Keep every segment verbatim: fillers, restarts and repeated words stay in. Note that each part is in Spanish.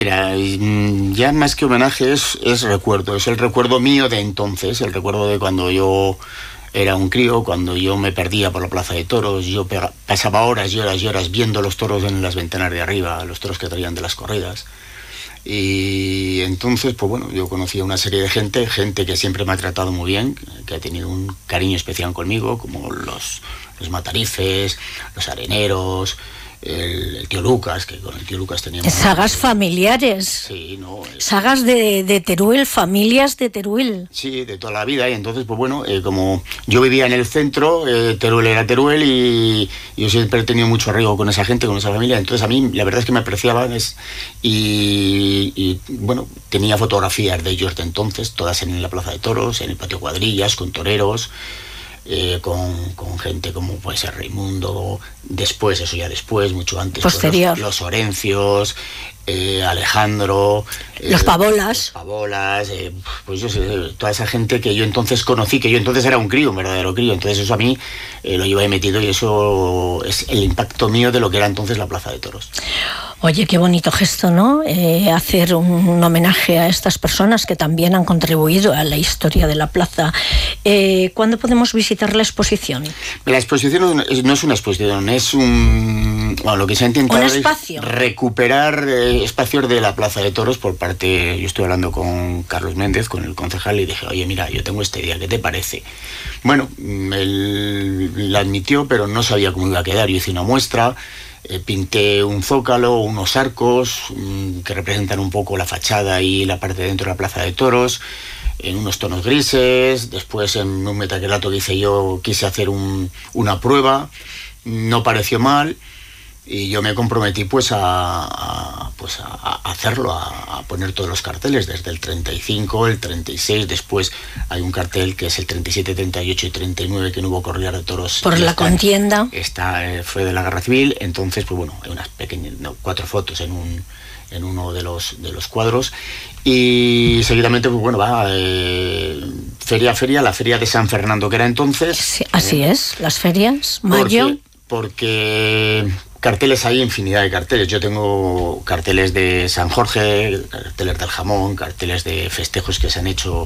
Mira, ya más que homenaje es, es recuerdo, es el recuerdo mío de entonces, el recuerdo de cuando yo era un crío, cuando yo me perdía por la plaza de toros, yo pega, pasaba horas y horas y horas viendo los toros en las ventanas de arriba, los toros que traían de las corridas. Y entonces, pues bueno, yo conocí a una serie de gente, gente que siempre me ha tratado muy bien, que ha tenido un cariño especial conmigo, como los, los matarifes, los areneros, el, el tío Lucas, que con el tío Lucas teníamos... Sagas familiares. Sí, no... Es... Sagas de, de Teruel, familias de Teruel. Sí, de toda la vida, y entonces, pues bueno, eh, como yo vivía en el centro, eh, Teruel era Teruel, y, y yo siempre he tenido mucho arraigo con esa gente, con esa familia, entonces a mí la verdad es que me apreciaban, es, y, y bueno, tenía fotografías de ellos de entonces, todas en la plaza de toros, en el patio Cuadrillas, con toreros, Eh, con, con gente como puede ser Raimundo, después, eso ya después, mucho antes, posterior, pues los, los Orencios, eh, Alejandro, los eh, Pavolas, los Pavolas, eh, pues yo sé, toda esa gente que yo entonces conocí, que yo entonces era un crío, un verdadero crío, entonces eso a mí eh, lo lleva metido, y eso es el impacto mío de lo que era entonces la plaza de toros. Oye, qué bonito gesto, ¿no? Eh, hacer un, un homenaje a estas personas que también han contribuido a la historia de la plaza. Eh, ¿Cuándo podemos visitar la exposición? La exposición no es, no es una exposición, es un... Bueno, lo que se ha intentado es recuperar eh, espacios de la plaza de toros por parte... Yo estoy hablando con Carlos Méndez, con el concejal, y dije, oye, mira, yo tengo esta idea, ¿qué te parece? Bueno, él la admitió, pero no sabía cómo iba a quedar. Yo hice una muestra... Eh, pinté un zócalo, unos arcos mmm, que representan un poco la fachada y la parte de dentro de la plaza de toros, en unos tonos grises. Después, en un metacrilato que hice yo, quise hacer un, una prueba, no pareció mal, y yo me comprometí pues a, a, pues a, a hacerlo, a, a poner todos los carteles, desde el treinta y cinco, el treinta y seis, después hay un cartel que es el treinta y siete, treinta y ocho y treinta y nueve, que no hubo corrida de toros. Por la esta, contienda. Esta eh, fue de la Guerra Civil, entonces pues bueno, hay unas pequeñas, no, cuatro fotos en un en uno de los de los cuadros, y seguidamente pues bueno, va eh, feria a feria, la feria de San Fernando que era entonces. Sí, así eh, es, las ferias, Porque, mayo. porque carteles, hay infinidad de carteles. Yo tengo carteles de San Jorge, carteles del jamón, carteles de festejos que se han hecho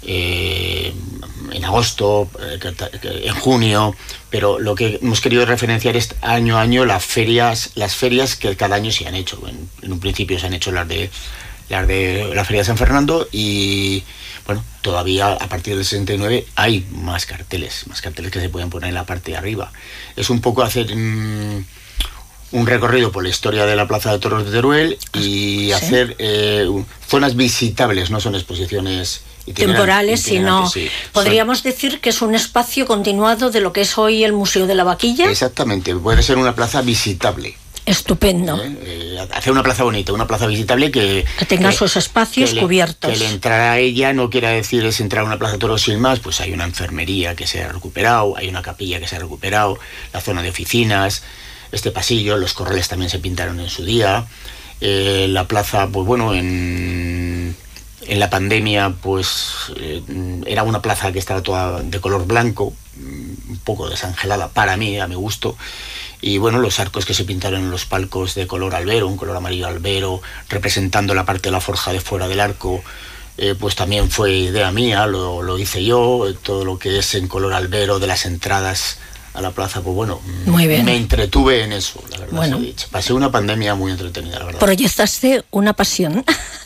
eh, en agosto, eh, en junio, pero lo que hemos querido referenciar es año a año las ferias, las ferias que cada año se han hecho. En, en un principio se han hecho las de las de la Feria de San Fernando, y bueno, todavía a partir del sesenta y nueve hay más carteles, más carteles que se pueden poner en la parte de arriba. Es un poco hacer mmm, un recorrido por la historia de la Plaza de Toros de Teruel y ¿sí? hacer eh, zonas visitables, no son exposiciones temporales, sino sí. podríamos son... decir que es un espacio continuado de lo que es hoy el Museo de la Vaquilla. Exactamente, puede ser una plaza visitable. Estupendo. ¿Eh? Eh, hacer una plaza bonita, una plaza visitable que... Que tenga que, sus espacios que cubiertos. Le, que el entrar a ella no quiera decir es entrar a una plaza de toros sin más, pues hay una enfermería que se ha recuperado, hay una capilla que se ha recuperado, la zona de oficinas, este pasillo, los corrales también se pintaron en su día, eh, la plaza, pues bueno, en... En la pandemia, pues eh, era una plaza que estaba toda de color blanco, un poco desangelada para mí, a mi gusto. Y bueno, los arcos que se pintaron en los palcos de color albero, un color amarillo albero, representando la parte de la forja de fuera del arco, eh, pues también fue idea mía, lo, lo hice yo. Todo lo que es en color albero de las entradas a la plaza, pues bueno, muy bien. Me entretuve en eso, la verdad. Bueno. Se ha dicho. Pasé una pandemia muy entretenida, la verdad. Proyectaste una pasión.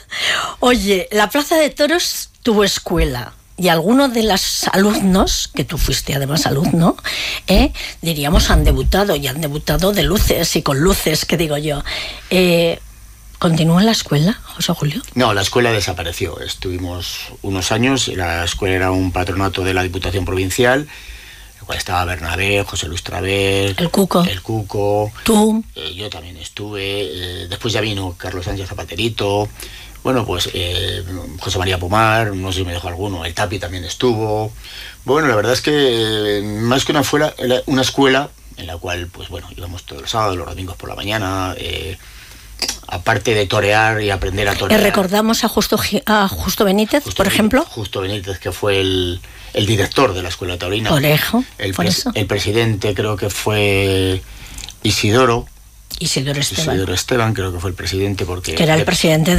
Oye, la Plaza de Toros, tu escuela, y algunos de los alumnos, que tú fuiste además alumno, eh, diríamos han debutado, y han debutado de luces y con luces, que digo yo. Eh, ¿Continúa en la escuela, José Julio? No, la escuela desapareció. Estuvimos unos años, la escuela era un patronato de la Diputación Provincial, el cual estaba Bernabé, José Luis Traver, el Cuco, el Cuco, tú. Eh, yo también estuve, eh, después ya vino Carlos Sánchez Zapaterito. Bueno, pues eh, José María Pomar, no sé si me dejó alguno, el Tapi también estuvo. Bueno, la verdad es que eh, más que una escuela, una escuela en la cual, pues bueno, íbamos todos los sábados, los domingos por la mañana, eh, aparte de torear y aprender a torear. ¿Le recordamos a Justo, a Justo Benítez, Justo por Benítez, ejemplo? Justo Benítez, que fue el, el director de la Escuela Taurina. Por eso, el, por pres, eso. El presidente creo que fue Isidoro. Isidoro Esteban. Isidoro Esteban creo que fue el presidente, porque... Que era el presidente de